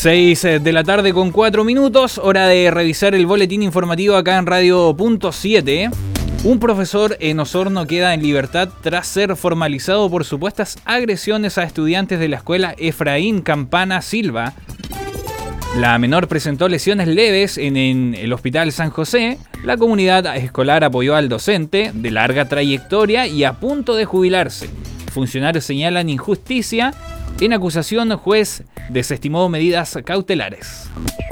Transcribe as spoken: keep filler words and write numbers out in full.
seis de la tarde con cuatro minutos, hora de revisar el boletín informativo acá en Radio Punto siete. Un profesor en Osorno queda en libertad tras ser formalizado por supuestas agresiones a estudiantes de la escuela Efraín Campana Silva. La menor presentó lesiones leves en, en el Hospital San José. La comunidad escolar apoyó al docente de larga trayectoria y a punto de jubilarse. Funcionarios señalan injusticia. En acusación, juez desestimó medidas cautelares.